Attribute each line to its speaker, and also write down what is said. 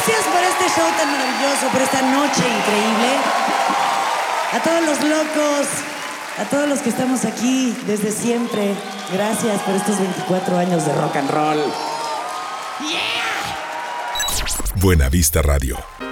Speaker 1: Gracias por este show tan maravilloso, por esta noche increíble. A todos los locos, a todos los que estamos aquí desde siempre, gracias por estos 24 años de rock and roll.
Speaker 2: Buena Vista Radio.